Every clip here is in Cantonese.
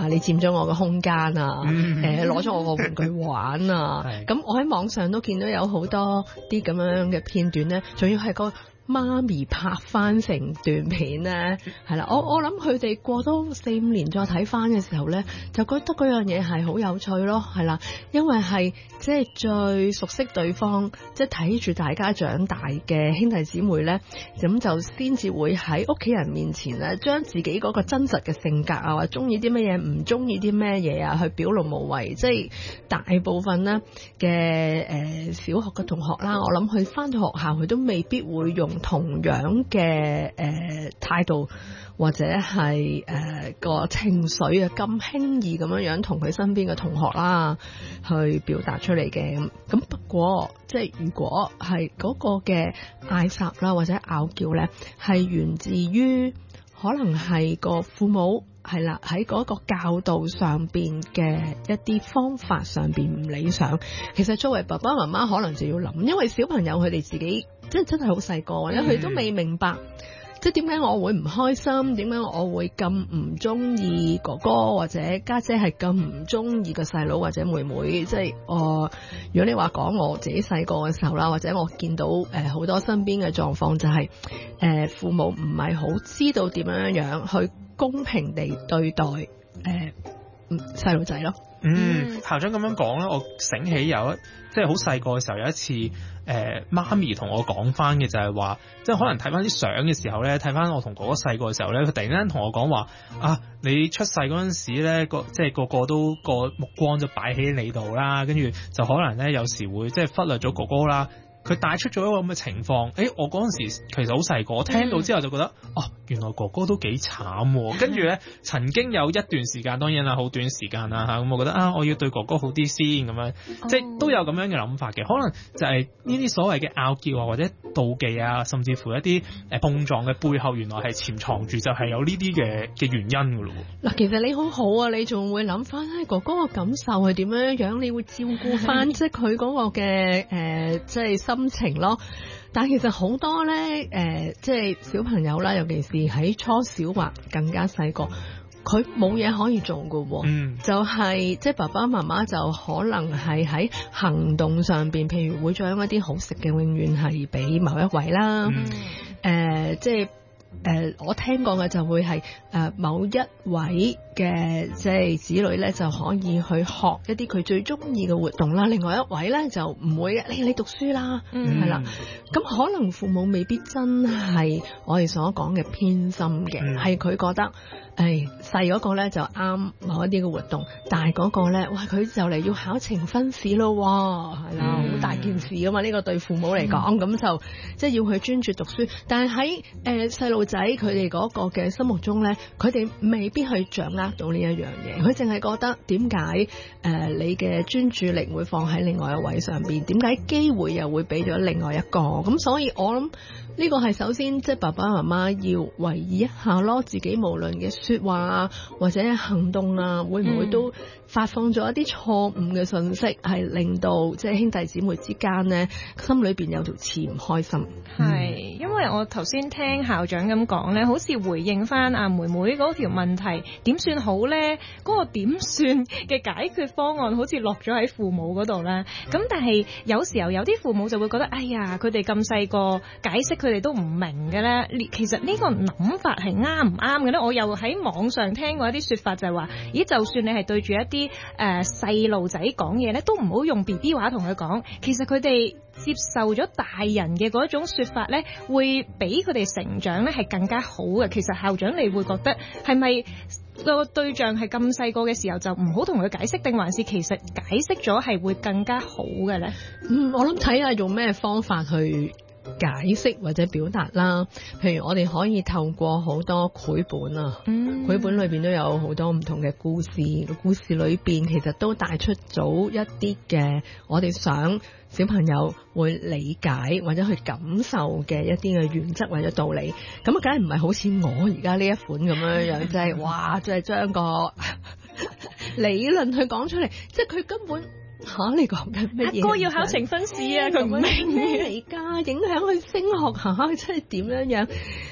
你佔咗我個空間啊，攞咗我個玩具玩啊，咁我喺網上都見到有好多啲咁樣嘅片段咧，仲要係個媽咪拍翻成段片咧，係啦，我諗佢哋過多4-5年再睇翻嘅時候咧，就覺得嗰樣嘢係好有趣咯，係啦，因為係即係最熟悉對方，即係睇住大家長大嘅兄弟姊妹咧，咁就先至會喺屋企人面前咧，將自己嗰個真實嘅性格啊，或者中意啲乜嘢，唔中意啲咩嘢啊，去表露無遺。即係大部分咧嘅小學嘅同學啦，我諗佢翻到學校，佢都未必會用同樣嘅態度或者係個情緒啊咁輕易咁樣同佢身邊嘅同學啦去表達出嚟嘅。咁不過即係如果係嗰個嘅嗌霎啦或者拗撬咧，係源自於可能係個父母係啦喺嗰個教導上邊嘅一啲方法上邊唔理想。其實作為爸爸媽媽可能就要諗，因為小朋友佢哋自己真係好細個，或者佢都未明白，即係點解我會唔開心，點解我會咁唔中意哥哥或者家姐係咁唔中意個細佬或者妹妹。即係如果你話講我自己細個嘅時候啦，或者我見到好多身邊嘅狀況，就係父母唔係好知道點樣去公平地對待細路仔咯。 校長咁樣講咧，我醒起即係好細個嘅時候有一次，媽咪同我講翻嘅就係話，即係可能睇翻啲相嘅時候咧，睇翻我同哥哥細個嘅時候咧，佢突然間同我講話啊，你出世嗰陣時咧，即係個個都個目光就擺喺你度啦，跟住就可能咧有時會即係忽略咗哥哥啦。佢帶出咗一個咁嘅情況，我嗰陣時其實好細個，我聽到之後就覺得，原來哥哥都幾慘喎。跟住咧，曾經有一段時間，當然啦，好短時間啦嚇，咁我覺得我要對哥哥好啲先咁樣，即係都有咁樣嘅諗法嘅。可能就係呢啲所謂嘅拗撬啊，或者妒忌啊，甚至乎一啲碰撞嘅背後，原來係潛藏住就係有呢啲嘅原因㗎咯。 嗱，其實你好好啊，你仲會諗翻哥哥嘅感受係點樣，你會照顧翻即係佢嗰個嘅即係心情咯。但其實好多咧即係小朋友啦，尤其是喺初小或更加細個，佢冇嘢可以做㗎喎。就係即係爸爸媽媽就可能係喺行動上邊，譬如會將一啲好食嘅永遠係俾某一位啦。即係我聽過嘅就會係某一位嘅即係子女咧就可以去學一啲佢最中意嘅活動啦，另外一位咧就唔會你讀書啦，係啦。咁可能父母未必真係我哋所講嘅偏心嘅，係佢覺得細嗰個咧就啱某一啲嘅活動，大嗰個咧哇佢就嚟要考呈分試咯，係啦，好大件事㗎嘛，呢個對父母嚟講，咁就即係要去專注讀書。但係喺細路仔佢哋嗰個嘅心目中咧，佢哋未必去掌握到呢一樣嘢，佢淨係覺得點解你嘅專注力會放喺另外一位上邊，點解機會又會俾咗另外一個。咁所以我諗呢個係首先即係爸爸媽媽要留意一下咯，自己無論嘅說話啊或者行動啊，會唔會都發放咗一啲錯誤嘅信息，係令到即係兄弟姊妹之間呢心裏邊有條刺唔開心。 係因為我頭先聽校長咁講呢，好似回應翻阿妹妹嗰條問題點算好呢？嗰個點算嘅解決方案好似落咗喺父母嗰度啦。咁但係有時候有啲父母就會覺得，哎呀，佢哋咁細個解釋佢哋都唔明嘅咧。其實呢個諗法係啱唔啱嘅咧？我又喺網上聽過一啲說法，就係話，咦，就算你係對住一啲細路仔講嘢咧，都唔好用 BB 話同佢講。其實佢哋接受咗大人嘅嗰一種說法咧，會俾佢哋成長咧係更加好嘅。其實校長你會覺得係咪個對象係咁細個嘅時候就唔好同佢解釋，定還是其實解釋咗係會更加好嘅咧？ 我諗睇下用咩方法去解釋或者表達啦。譬如我哋可以透過好多繪本啊，繪本裏邊都有好多唔同嘅故事，故事裏邊其實都帶出咗一啲嘅我哋想小朋友會理解或者去感受嘅一啲嘅原則或者道理。咁啊，梗係唔係好似我而家呢一款咁樣樣，即係哇，即係將個理論去講出嚟，即係佢根本你講緊乜嘢？ 阿哥要考呈分試啊，佢唔明咩嚟㗎？影響佢升學即係點樣樣？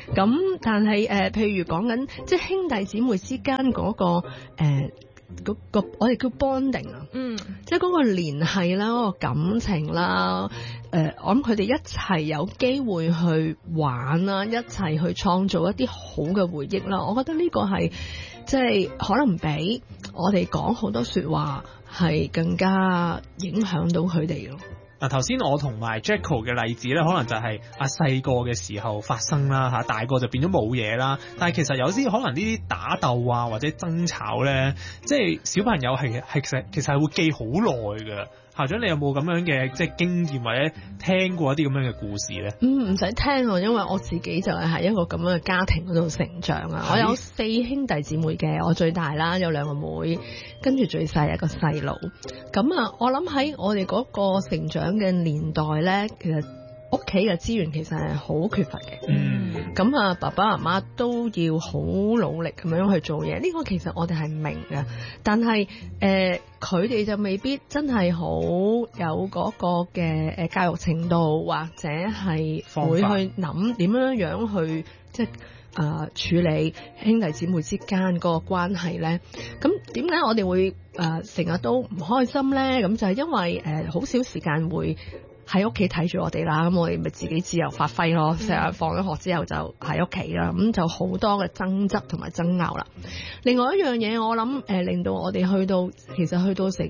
咁但係譬如講緊即係兄弟姊妹之間嗰個我哋叫 bonding 啊，即係嗰個聯繫啦，嗰個感情啦，我諗佢哋一齊有機會去玩啦，一齊去創造一啲好嘅回憶啦。我覺得呢個係即係可能比我哋講好多說話係更加影響到佢哋咯。 嗱，頭先我同埋 Jacko 嘅例子咧，可能就係細個嘅時候發生啦嚇，大個就變咗冇嘢啦。但係其實有啲可能呢啲打鬥啊或者爭吵咧，即係小朋友其實係會記好耐㗎。校長，你有冇咁樣嘅即係經驗或者聽過一啲咁樣嘅故事咧？ 唔使聽喎，因為我自己就係喺一個咁樣嘅家庭嗰度成長啊。我有4兄弟姊妹嘅，我最大啦，有2個妹，跟住最細一個細佬。咁啊，我諗喺我哋嗰個成長嘅年代咧，其實屋企嘅資源其實係好缺乏嘅。咁啊，爸爸媽媽都要好努力咁樣去做嘢。呢個其實我哋係明嘅，但係佢哋就未必真係好有嗰個嘅教育程度，或者係會去諗點樣去即係處理兄弟姊妹之間嗰個關係咧。咁點解我哋會成日都唔開心咧？咁就係因為好少時間會喺屋企睇住我哋啦，咁我哋咪自己自由發揮咯。成日放咗學之後就喺屋企啦，咁就好多嘅爭執同埋爭拗啦。另外一樣嘢，我諗令到我哋其實去到成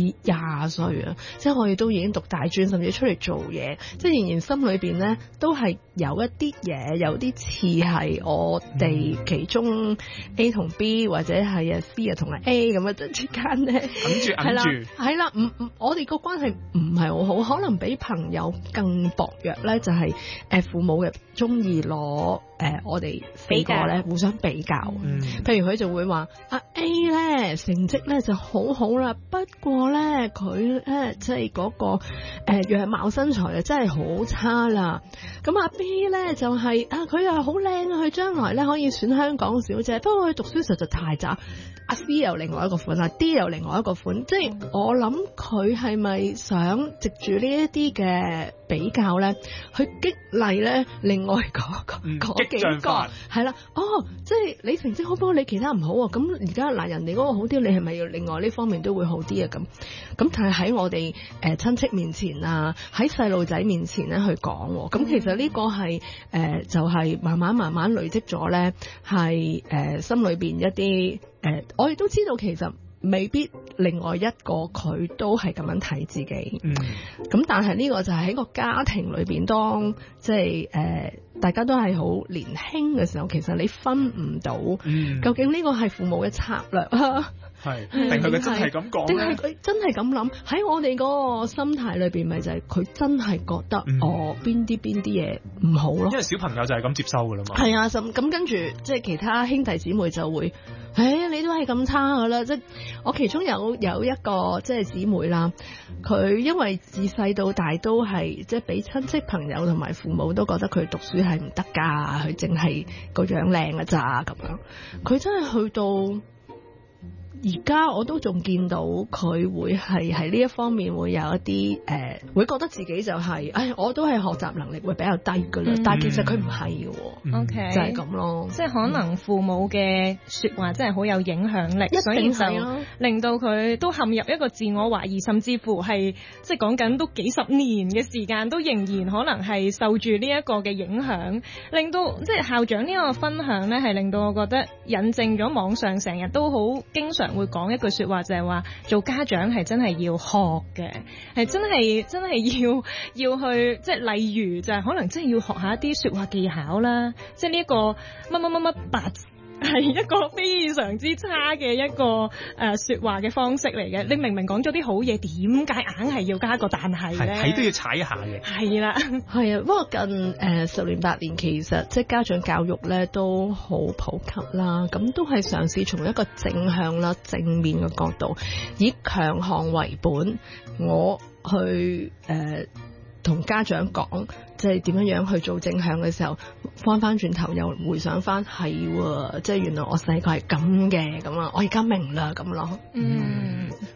20歲啊，即係我哋都已經讀大專，甚至出嚟做嘢，即係仍然心裏邊咧都係有一啲嘢，有啲似係我哋其中 A 同 B 或者係C 同埋 A 咁樣之間咧，係啦，我哋個關係唔係好好，可能比朋友更薄弱咧，就係父母嘅中意攞我哋4個咧互相比較。譬如佢就會話A 咧成績咧就好好啦，不過咧佢咧即係嗰個樣貌身材啊真係好差啦。咁B 咧就係佢又好靚啊，佢將來咧可以選香港小姐，不過佢讀書實在太渣。C 又另外一個款，D 又另外一個款，即係我諗佢係咪想藉住呢一啲嘅比較咧，去激勵咧另外嗰幾個係啦，即係你成績好，不過你其他唔好喎，咁而家人哋嗰個好啲，你係咪要另外呢方面都會好啲啊？咁但係喺我哋親戚面前啊，喺細路仔面前咧去講，咁其實呢個係就係慢慢累積咗咧，係心裏邊一啲我哋都知道其實未必另外一個佢都係咁樣睇自己，咁但係呢個就係喺個家庭裏邊，當即係大家都係好年輕嘅時候，其實你分唔到究竟呢個係父母嘅策略啊， 定係佢真係咁講咧？定係佢真係咁諗？喺我哋嗰個心態裏邊，咪就係佢真係覺得邊啲嘢唔好咯。因為小朋友就係咁接收噶啦嘛。 係啊，咁跟住即係其他兄弟姊妹就會，你都係咁差噶啦。即係我其中有一個即係姊妹啦，佢因為自細到大都係即係俾親戚朋友同埋父母都覺得佢讀書係唔得噶，佢淨係個樣靚噶咋咁樣。佢真係去到而家我都仲見到佢會係喺呢一方面會有一啲會覺得自己就係我都係學習能力會比較低噶啦，但係其實佢唔係嘅，OK 就係咁咯。 即係可能父母嘅說話真係好有影響力，所以就令到佢都陷入一個自我懷疑，甚至乎係即係講緊都幾十年嘅時間，都仍然可能係受住呢一個嘅影響，令到即係校長呢個分享咧，係令到我覺得引證咗網上成日都好經常會講一句說話，就係話做家長係真係要學嘅，係真係要去，即係例如就係可能真係要學下一啲說話技巧啦，即係呢一個乜八係一個非常之差嘅一個說話嘅方式嚟嘅。你明明講咗啲好嘢，點解硬係要加個但係咧？ 係都要踩一下嘅。 係啦， 係啊。不過近10年8年，其實即係家長教育咧都好普及啦。咁都係嘗試從一個正向啦、正面嘅角度，以強項為本，我去同家長講，即係點樣去做正向嘅時候，翻轉頭又回想翻，係即係原來我細個係咁嘅，咁啊，我而家明啦咁咯。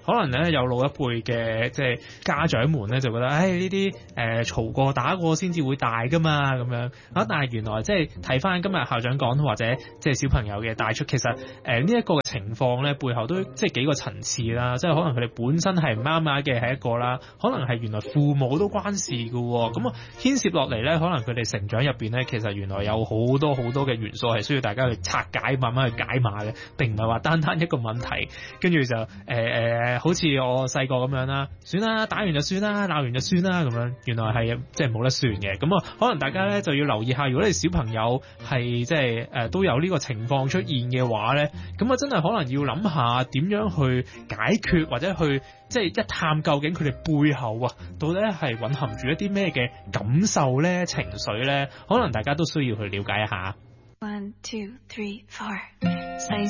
可能咧有老一輩嘅即係家長們咧就覺得，呢啲嘈過打過先至會大噶嘛咁樣啊，但係原來即係睇翻今日校長講或者即係小朋友嘅帶出，其實呢一個嘅情況咧背後都即係幾個層次啦，即係可能佢哋本身係唔啱嘅係一個啦，可能係原來父母都關事㗎喎，咁啊牽涉落嚟咧，可能佢哋成長入邊咧，其實原來有好多好多嘅元素係需要大家去拆解，慢慢去解碼嘅，並唔係話單單一個問題，跟住就好似我細個咁樣啦，算啦，打完就算啦，鬧完就算啦咁樣，原來係即係冇得算嘅，咁啊可能大家咧就要留意下，如果你小朋友係即係都有呢個情況出現嘅話咧，咁啊真係可能要諗下點樣去解決，或者去即係一探究竟佢哋背後啊到底係蘊含住一啲咩嘅感受咧、情緒咧，可能大家都需要去了解一下。 1 2 3 4細